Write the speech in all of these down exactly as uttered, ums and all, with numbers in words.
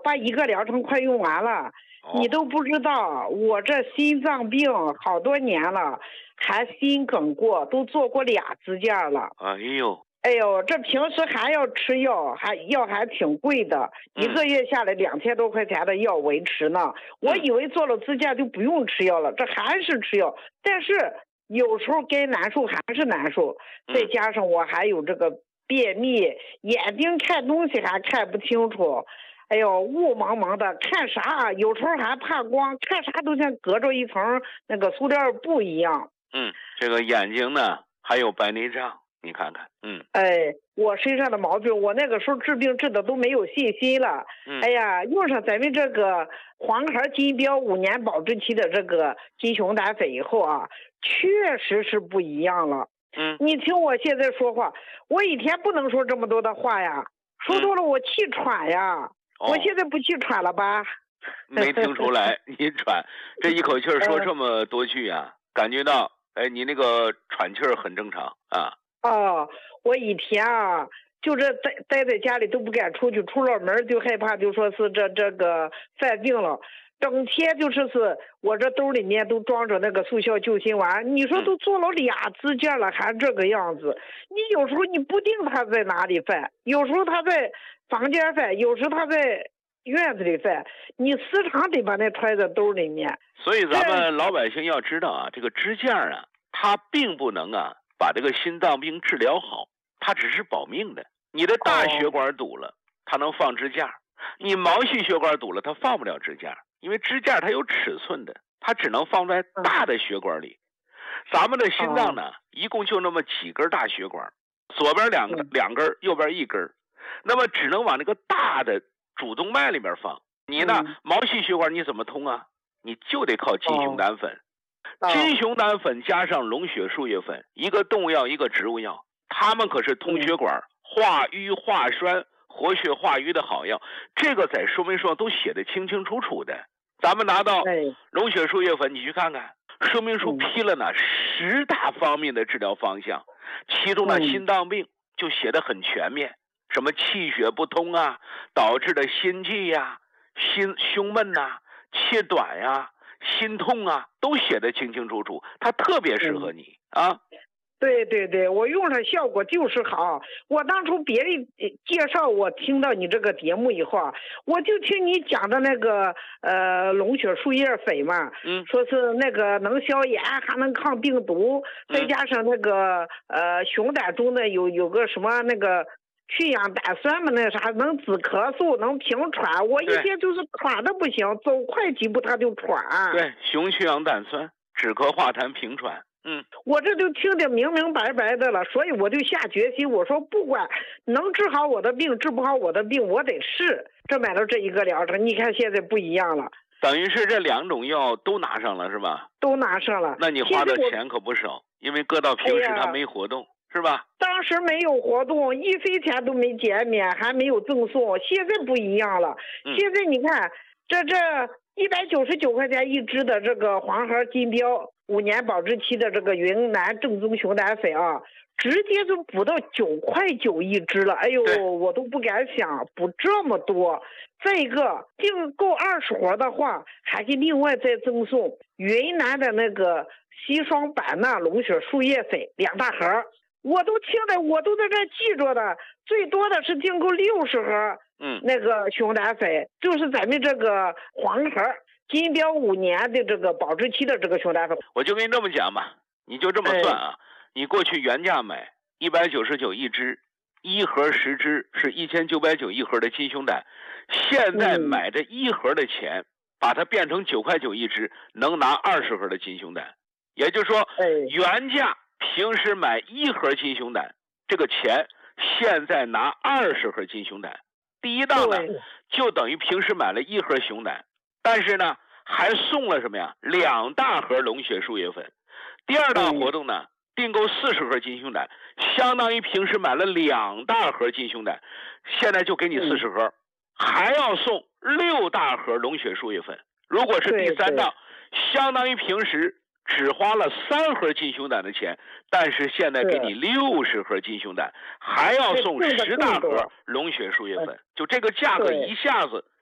把一个疗程快用完了。你都不知道，我这心脏病好多年了，还心梗过，都做过俩支架了。 哎呦， 哎呦，这平时还要吃药，还药还挺贵的， 嗯、 一个月下来两千多块钱的药维持呢。我以为做了支架就不用吃药了，这还是吃药，但是有时候该难受还是难受，再加上我还有这个便秘，眼睛看东西还看不清楚。哎呦，雾茫茫的，看啥有时候还怕光，看啥都像隔着一层那个塑料布一样。 嗯，这个眼睛呢还有白内障，你看看。嗯， 哎，我身上的毛病，我那个时候治病治的都没有信心了。 嗯， 哎呀，用上咱们这个黄孩金标五年保质期的这个金熊胆粉以后啊，确实是不一样了。 嗯， 你听我现在说话，我一天不能说这么多的话呀，说多了我气喘呀。 嗯、 我现在不气喘了吧？ 没听出来，你喘，这一口气说这么多句啊，感觉到，哎，你那个喘气儿很正常啊。 哦，我一天啊，就这待待在家里都不敢出去，出了门就害怕，就说是这这个犯病了，整天就是是我这兜里面都装着那个速效救心丸，你说都做了俩支架了，还这个样子，你有时候你不定他在哪里犯，有时候他在房间犯，有时他在院子里犯，你时常得把那揣在兜里面。 所以咱们老百姓要知道啊，这个支架啊，它并不能啊把这个心脏病治疗好，它只是保命的。你的大血管堵了，它能放支架；你毛细血管堵了，它放不了支架，因为支架它有尺寸的，它只能放在大的血管里。咱们的心脏呢，一共就那么几根大血管，左边两个两根，右边一根。那么只能往那个大的主动脉里面放，你呢、嗯、毛细血管你怎么通啊？你就得靠金熊胆粉。哦、金熊胆粉加上龙血树叶粉，一个动物药一个植物药，它们可是通血管、化瘀化栓、活血化瘀的好药，这个在说明书上都写得清清楚楚的。咱们拿到龙血树叶粉，你去看看，说明书批了呢十大方面的治疗方向，其中呢心脏病就写得很全面。什么气血不通啊，导致的心悸呀、心胸闷呐、啊、气短呀、啊、心痛啊，都写得清清楚楚，它特别适合你、嗯、啊。 对对对，我用上效果就是好。我当初别人介绍我听到你这个节目以后啊，我就听你讲的那个呃龙血树叶粉嘛， 嗯， 说是那个能消炎，还能抗病毒，再加上那个、嗯、呃熊胆中的有有个什么那个。去氧胆酸嘛，那啥能止咳嗽，能平喘。我一天就是喘的不行，走快几步他就喘。 对，熊去氧胆酸止咳化痰平喘。嗯， 我这就听得明明白白的了，所以我就下决心，我说不管能治好我的病，治不好我的病，我得试。这买到这一个疗程，你看现在不一样了。 等于是这两种药都拿上了是吧？ 都拿上了。 那你花的钱可不少，因为搁到平时它没活动。哎是吧？ 当时没有活动，一分钱都没减免，还没有赠送。现在不一样了， 嗯、 现在你看，这这一百九十九块钱一支的这个黄孩金标五年保质期的这个云南正宗熊胆粉啊，直接就补到九块九一支了。哎呦，我都不敢想补这么多。再一个，订购二十盒的话，还给另外再赠送云南的那个硒霜版纳龙血树叶粉两大盒。我都听的，我都在这记着的，最多的是订购六十盒， 嗯， 那个熊胆粉，就是咱们这个黄盒金标五年的这个保质期的这个熊胆粉。 我就跟你这么讲吧，你就这么算啊，哎、你过去原价买一百九十九一支，一盒十支是一千九百九一盒的金熊胆，现在买这一盒的钱，嗯、把它变成九块九一支，能拿二十盒的金熊胆，也就是说， 哎、 原价。平时买一盒金熊胆，这个钱现在拿二十盒金熊胆，第一档呢就等于平时买了一盒熊胆，但是呢还送了什么呀？两大盒龙血树叶粉。第二档活动呢，订购四十盒金熊胆，相当于平时买了两大盒金熊胆，现在就给你四十盒，还要送六大盒龙血树叶粉。如果是第三档，相当于平时只花了三盒金熊胆的钱，但是现在给你六十盒金熊胆，还要送十大盒龙血树叶粉，就这个价格一下子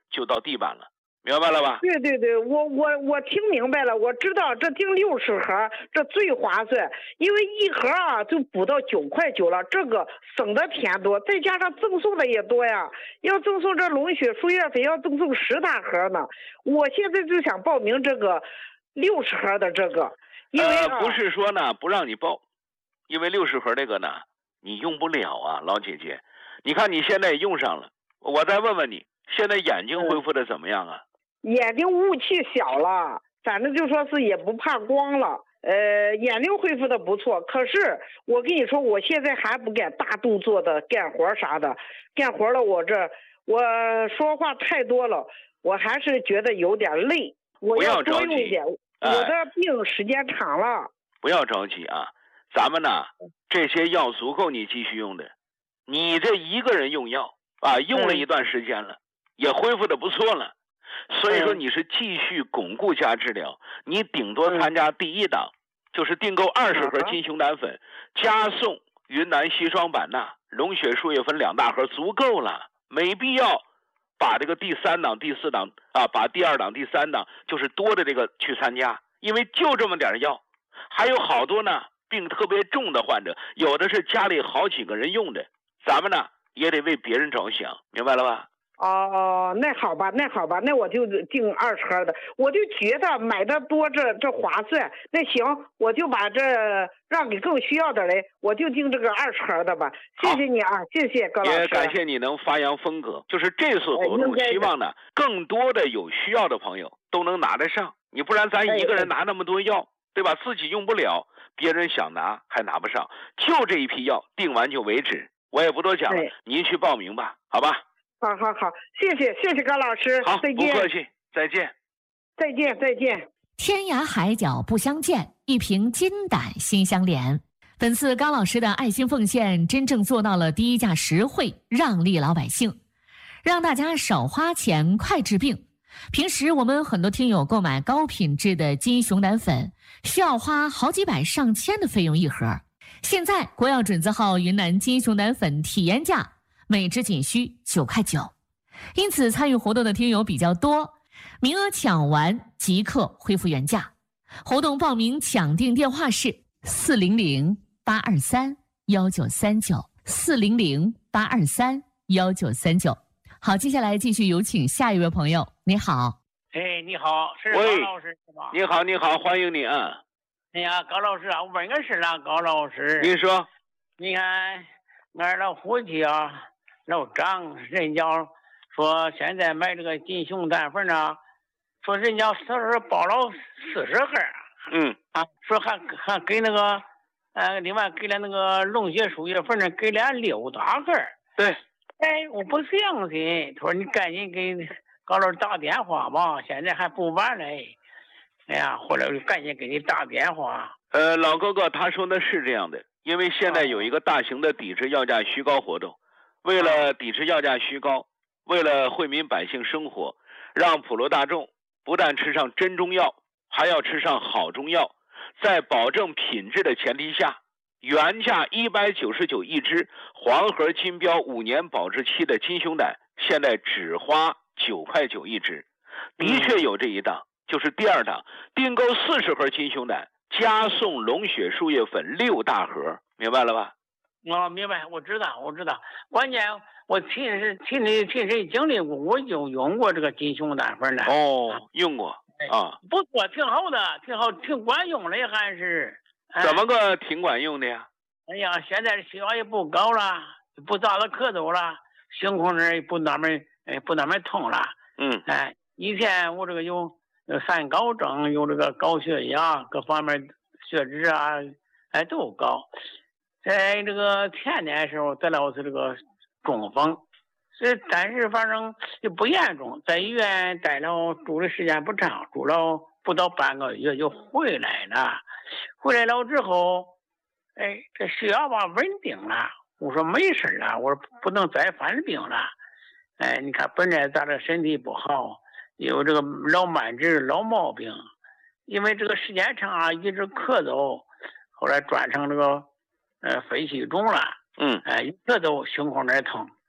就到地板了，明白了吧？ 对对对，我我我听明白了，我知道这订六十盒这最划算，因为一盒啊就补到九块九了，这个省的钱多，再加上赠送的也多呀，要赠送这龙血输液粉要赠送十大盒呢。我现在就想报名这个六十盒的这个，因为、啊呃、不是说呢不让你报，因为六十盒这个呢你用不了啊，老姐姐，你看你现在也用上了，我再问问你，现在眼睛恢复的怎么样啊？ 眼睛雾气小了，反正就说是也不怕光了，呃，眼睛恢复的不错。可是我跟你说，我现在还不敢大动作的干活啥的，干活了我这我说话太多了，我还是觉得有点累。我要多用一点， 哎、 我的病时间长了。 不要着急啊，咱们呢这些药足够你继续用的，你这一个人用药啊，用了一段时间了，嗯、也恢复的不错了。所以说你是继续巩固加治疗，你顶多参加第一档，就是订购二十盒金熊胆粉，加送云南硒霜版钠、龙血输液粉两大盒足够了，没必要把这个第三档、第四档啊，把第二档、第三档就是多的这个去参加，因为就这么点药，还有好多呢病特别重的患者，有的是家里好几个人用的，咱们呢也得为别人着想，明白了吧？ 哦，那好吧，那好吧，那我就订二十盒的。我就觉得买的多这这划算。那行，我就把这让给更需要的人，我就订这个二十盒的吧。谢谢你啊，谢谢高老师。 也感谢你能发扬风格。就是这次活动，希望呢更多的有需要的朋友都能拿得上。你不然咱一个人拿那么多药，对吧？自己用不了，别人想拿还拿不上。就这一批药，订完就为止。我也不多讲了，您去报名吧，好吧？ 好好好，谢谢谢谢高老师， 好， 再见， 不客气，再见， 再见再见。 天涯海角不相见，一瓶金胆心相连。本次高老师的爱心奉献，真正做到了低价实惠，让利老百姓，让大家少花钱，快治病。平时我们很多听友购买高品质的金熊胆粉，需要花好几百上千的费用一盒。现在国药准字号云南金熊胆粉体验价每支仅需九块九，因此参与活动的听友比较多，名额抢完即刻恢复原价。活动报名抢订电话是四零零八二三幺九三九四零零八二三幺九三九。好，接下来继续有请下一位朋友。你好， 哎，你好，是高老师是吧？ 你好，你好，欢迎你啊！ 哎呀，高老师啊，我问个事啊，高老师， 您说， 你看俺老夫妻啊。老张，人家说现在买这个金熊胆粉呢，说人家说是包了四十盒， 嗯啊，说还还给那个，呃，另外给了那个龙血输液粉呢，给了六大盒。 对， 哎，我不相信，他说你赶紧给高老师打电话吧，现在还不晚嘞。哎呀，后来我就赶紧给你打电话。 呃，老哥哥，他说的是这样的，因为现在有一个大型的抵制药价虚高活动。为了抵制药价虚高，为了惠民百姓生活，让普罗大众不但吃上真中药，还要吃上好中药，在保证品质的前提下，原价一百九十九一支黄盒金标五年保质期的金熊胆，现在只花九块九一支。的确有这一档，就是第二档，订购四十盒金熊胆，加送龙血输液粉六大盒，明白了吧？ 哦，明白，我知道，我知道。关键我亲身亲身亲身经历过，我就用过这个金熊胆粉了。 哦，用过啊， 不错，挺好的，挺好，挺管用的，还是。 怎么个挺管用的呀？ 哎呀，现在血压也不高了，不咋的咳嗽了，胸口那儿也不那么哎不那么痛了。 嗯。 哎，以前我这个有三高症，有这个高血压，各方面血脂啊，哎都高。在这个前年的时候得了是这个中风，是但是反正也不严重，在医院待了住的时间不长，住了不到半个月就回来了。回来了之后，哎，这血压吧稳定了。我说没事了，我说不能再犯病了。哎，你看本来咱这身体不好，有这个老慢支老毛病，因为这个时间长啊，一直咳嗽，后来转成这个。呃，肺气肿了， 嗯， 哎，一咳嗽胸口那儿疼，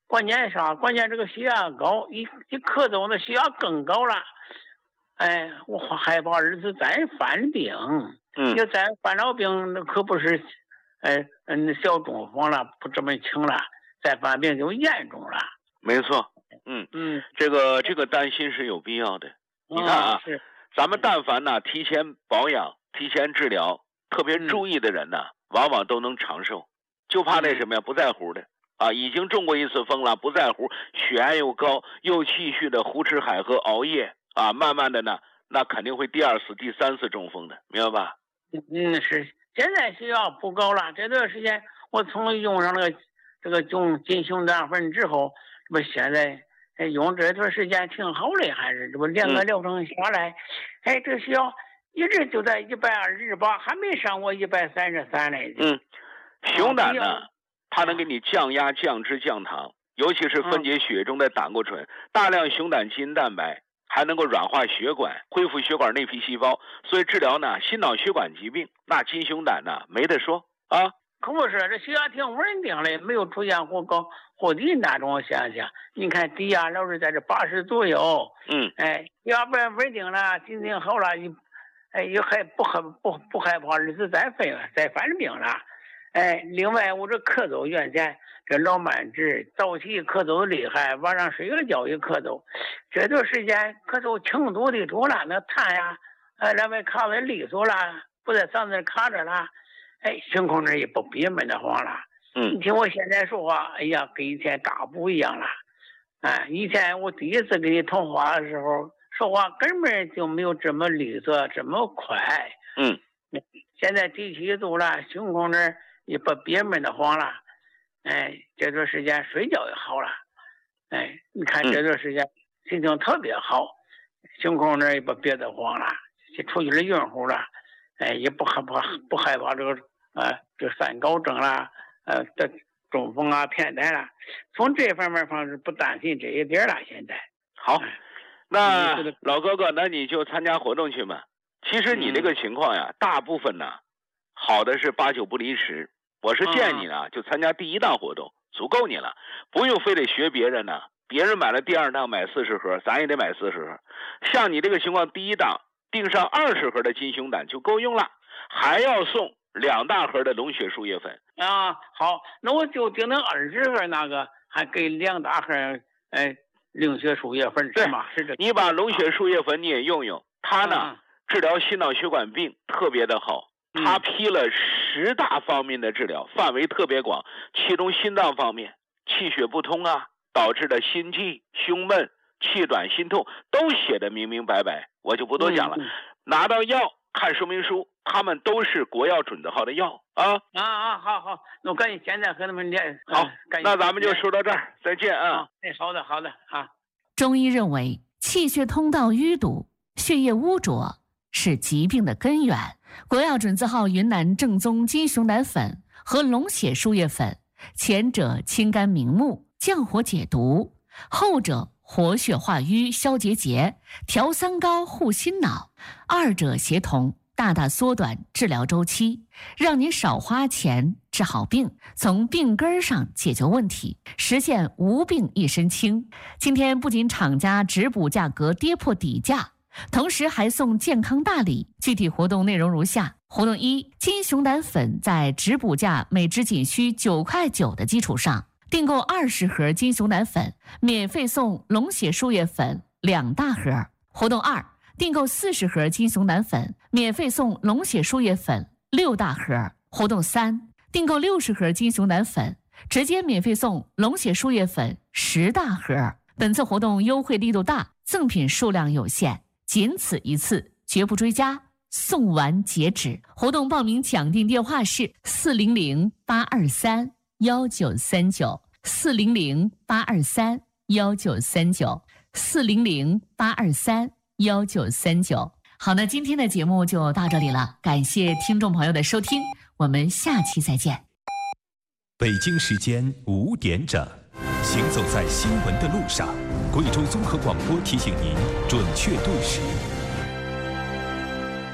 关键啥？关键这个血压高，一一咳嗽，那血压更高了。哎，我害怕儿子再犯病。 嗯， 要再犯了病，那可不是，哎，嗯，小中风了，不这么轻了，再犯病就严重了。 没错。嗯嗯， 这个这个担心是有必要的。你看啊， 是咱们但凡呢提前保养、提前治疗，特别注意的人呢，往往都能长寿。就怕那什么呀，不在乎的啊，已经中过一次风了，不在乎，血压又高，又继续的胡吃海喝、熬夜啊，慢慢的呢，那肯定会第二次、第三次中风的，明白吧？ 嗯，是。现在血压不高了，这段时间我从用上那个这个用金熊胆粉之后，这不现在哎用这段时间挺好的，还是这不两个疗程下来，嗯、哎这血压一直就在一百二十八，还没上过一百三十三嘞。 嗯，熊胆呢，它能给你降压、降脂、降糖，尤其是分解血中的胆固醇，大量熊胆基因蛋白。还能够软化血管，恢复血管内皮细胞，所以治疗呢心脑血管疾病，那金熊胆呢没得说啊。 可不是，这血压挺稳定的，没有出现或高或低那种现象。你看低压老是在这八十左右， 嗯， 哎，要不然稳定了，心情好了，你，哎，也还不害不不害怕日子再犯再犯病了。哎，另外我这咳嗽原先这老慢支，早起咳嗽厉害，晚上睡个觉也咳嗽，这段时间咳嗽轻度的多了，那痰呀，哎，那边卡的利索了，不在嗓子卡着了，哎，胸口那也不憋闷得慌了。 嗯， 你听我现在说话，哎呀，跟以前大不一样了。哎，以前我第一次跟你通话的时候，说话根本就没有这么利索，这么快。 嗯， 现在提气度了，胸口那儿也不憋闷得慌了。哎，这段时间睡觉也好了。哎，你看这段时间心情特别好，胸口那儿也不憋得慌了，出去了晕乎了。哎，也不害怕不害怕这个呃这三高症啦，呃这中风啊、偏瘫啦，从这方面方是不担心这一点了。现在好，那老哥哥，那你就参加活动去嘛。其实你这个情况呀，嗯、大部分呢好的是八九不离十。我是建议你呢，就参加第一档活动，足够你了，不用非得学别人呢。别人买了第二档买四十盒，咱也得买四十盒。像你这个情况，第一档订上二十盒的金熊胆就够用了，还要送两大盒的龙血树叶粉啊。好，那我就订那二十盒那个，还给两大盒哎龙血树叶粉是吗？是这。 你把龙血树叶粉你也用用，它呢、嗯、治疗心脑血管病特别的好。他批了十大方面的治疗，范围特别广，其中心脏方面气血不通啊导致的心悸、胸闷、气短、心痛都写得明明白白，我就不多讲了。嗯嗯、拿到药看说明书，他们都是国药准字号的药啊啊啊！好好，那我赶紧现在和他们联。 好，那咱们就说到这儿，再见啊！ 哎，好的好的啊。 中医认为，气血通道淤堵、血液污浊是疾病的根源。国药准字号云南正宗金熊胆粉和龙血树叶粉，前者清肝明目、降火解毒，后者活血化瘀、消结节、调三高、护心脑，二者协同，大大缩短治疗周期，让您少花钱治好病，从病根上解决问题，实现无病一身轻。今天不仅厂家直补价格跌破底价，同时还送健康大礼，具体活动内容如下：活动一，金熊胆粉在直补价每支仅需九块九的基础上，订购二十盒金熊胆粉，免费送龙血树叶粉两大盒。活动二，订购四十盒金熊胆粉，免费送龙血树叶粉六大盒。活动三，订购六十盒金熊胆粉，直接免费送龙血树叶粉十大盒。本次活动优惠力度大，赠品数量有限，仅此一次，绝不追加，送完截止。活动报名抢订电话是四零零八二三幺九三九，四零零八二三幺九三九，四零零八二三幺九三九。好，那今天的节目就到这里了，感谢听众朋友的收听，我们下期再见。 北京时间五点整，行走在新闻的路上，贵州综合广播提醒您准确对时。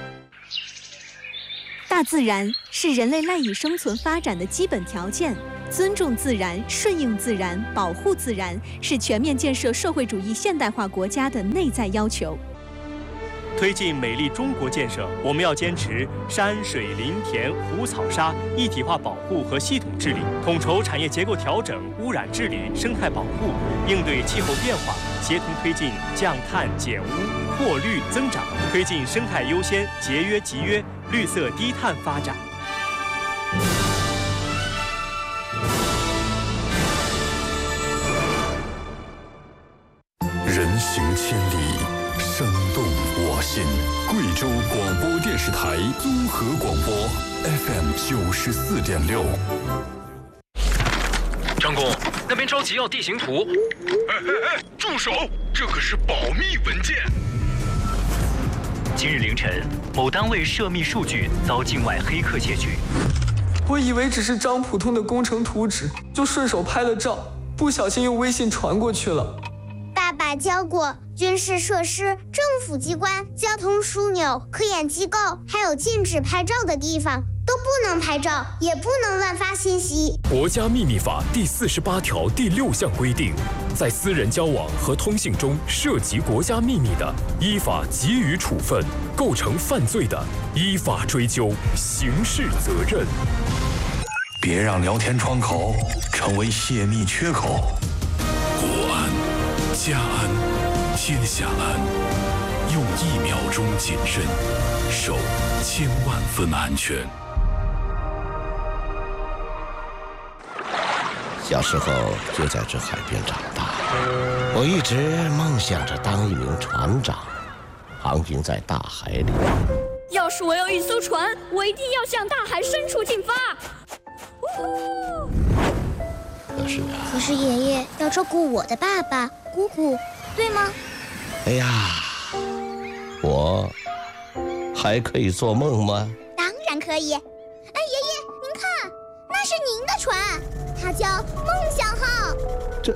大自然是人类赖以生存发展的基本条件， 尊重自然、顺应自然、保护自然，是全面建设社会主义现代化国家的内在要求。 推进美丽中国建设，我们要坚持山水林田湖草沙一体化保护和系统治理，统筹产业结构调整、污染治理、生态保护，应对气候变化，协同推进降碳减污、扩绿增长，推进生态优先、节约集约、绿色低碳发展。 人行千里，声动我心。贵州广播电视台综合广播 F M 九十四点六。 张工，那边着急要地形图。 哎哎哎，住手！这可是保密文件。 今日凌晨，某单位涉密数据遭境外黑客窃取。 我以为只是张普通的工程图纸，就顺手拍了照，不小心用微信传过去了。 爸爸教过，军事设施、政府机关、交通枢纽、科研机构，还有禁止拍照的地方，都不能拍照，也不能乱发信息。 国家秘密法第四十八条第六项规定，在私人交往和通信中涉及国家秘密的，依法给予处分；构成犯罪的，依法追究刑事责任。 别让聊天窗口成为泄密缺口。 国安、家安、天下安，用一秒钟谨慎，守千万分安全。 小时候就在这海边长大，我一直梦想着当一名船长，航行在大海里。 要是我有一艘船，我一定要向大海深处进发。 可是啊， 可是爷爷要照顾我的爸爸、姑姑，对吗？ 哎呀，我还可以做梦吗？ 当然可以。哎，爷爷，您看，那是您的船，它叫梦想号。 这，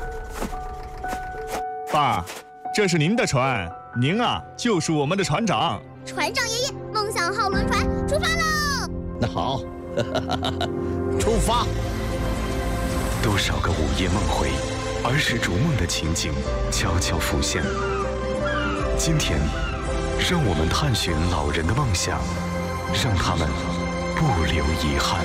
爸，这是您的船，您啊就是我们的船长。 船长爷爷，梦想号轮船出发喽！ 那好，出发。 多少个午夜梦回，儿时逐梦的情景悄悄浮现。今天，让我们探寻老人的梦想，让他们不留遗憾。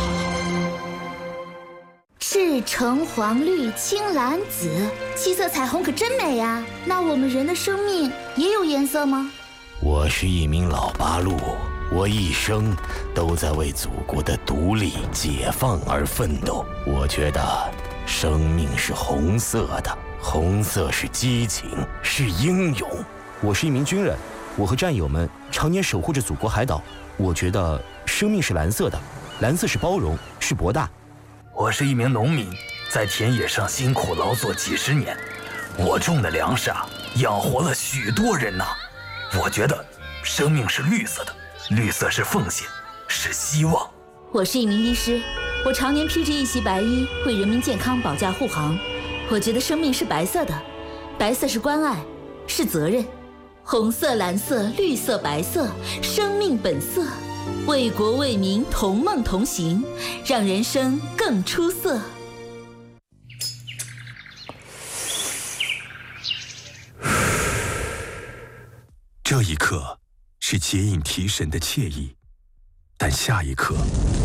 是橙黄绿青蓝紫，七色彩虹可真美呀！那我们人的生命也有颜色吗？ 我是一名老八路，我一生都在为祖国的独立解放而奋斗。我觉得生命是红色的，红色是激情，是英勇。 我是一名军人，我和战友们常年守护着祖国海岛。我觉得生命是蓝色的，蓝色是包容，是博大。 我是一名农民，在田野上辛苦劳作几十年，我种的粮食啊，养活了许多人呐、啊。我觉得生命是绿色的，绿色是奉献，是希望。 我是一名医师，我常年披着一袭白衣，为人民健康保驾护航。我觉得生命是白色的，白色是关爱，是责任。红色、蓝色、绿色、白色，生命本色，为国为民同梦同行，让人生更出色。 这一刻是解瘾提神的惬意，但下一刻，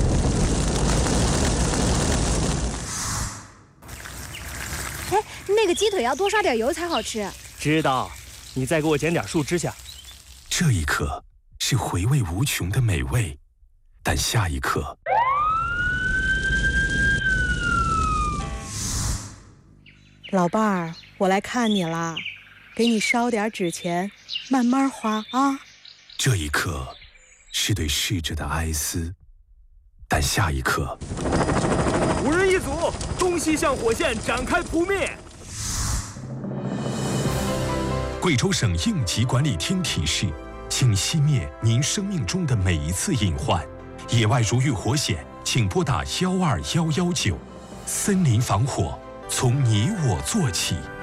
哎，那个鸡腿要多刷点油才好吃。 知道，你再给我捡点树枝下。 这一刻是回味无穷的美味，但下一刻， 老伴儿，我来看你啦。给你烧点纸钱，慢慢花啊。 这一刻是对逝者的哀思，但下一刻， 五人一组，东西向火线展开扑灭。 贵州省应急管理厅提示，请熄灭您生命中的每一次隐患。野外如遇火险，请拨打幺二幺幺九。森林防火，从你我做起。